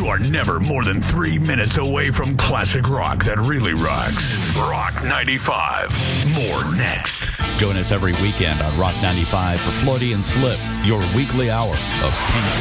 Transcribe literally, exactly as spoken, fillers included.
You are never more than three minutes away from classic rock that really rocks. Rock ninety-five. More next. Join us every weekend on Rock ninety-five for Floydie and Slip, your weekly hour of pink